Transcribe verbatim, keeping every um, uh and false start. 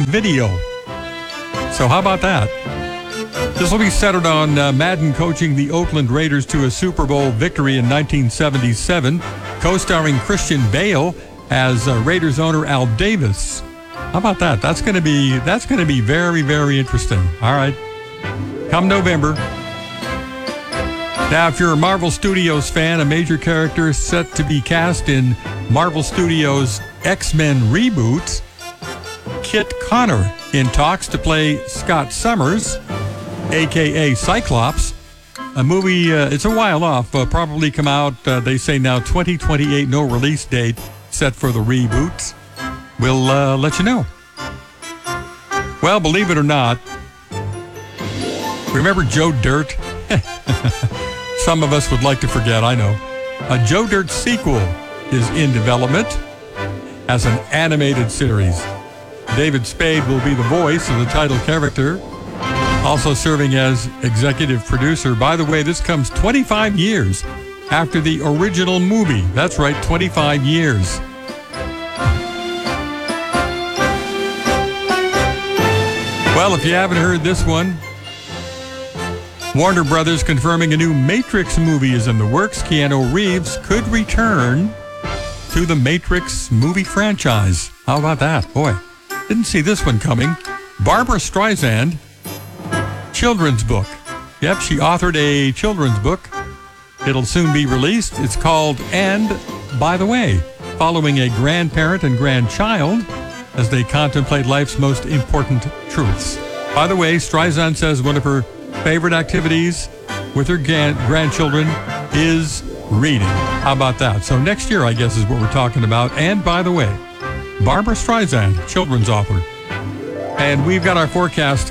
video. So how about that? This will be centered on uh, Madden coaching the Oakland Raiders to a Super Bowl victory in nineteen seventy-seven, co-starring Christian Bale as uh, Raiders owner Al Davis. How about that? That's going to be that's going to be very, very interesting. All right. Come November. Now, if you're a Marvel Studios fan, a major character is set to be cast in Marvel Studios' X-Men reboot. Kit Connor in talks to play Scott Summers, a k a. Cyclops. A movie, uh, it's a while off, uh, probably come out, uh, they say now, twenty twenty-eight, no release date set for the reboot. We'll uh, let you know. Well, believe it or not, remember Joe Dirt? Some of us would like to forget, I know. A Joe Dirt sequel is in development as an animated series. David Spade will be the voice of the title character, also serving as executive producer. By the way, this comes twenty-five years after the original movie. That's right, twenty-five years. Well, if you haven't heard this one, Warner Brothers confirming a new Matrix movie is in the works. Keanu Reeves could return to the Matrix movie franchise. How about that? Boy, didn't see this one coming. Barbara Streisand, children's book. Yep, she authored a children's book. It'll soon be released. It's called And By the Way, following a grandparent and grandchild as they contemplate life's most important truths. By the way, Streisand says one of her favorite activities with her gan- grandchildren is reading. How about that? So next year, I guess, is what we're talking about. And by the way, Barbara Streisand, children's author. And we've got our forecast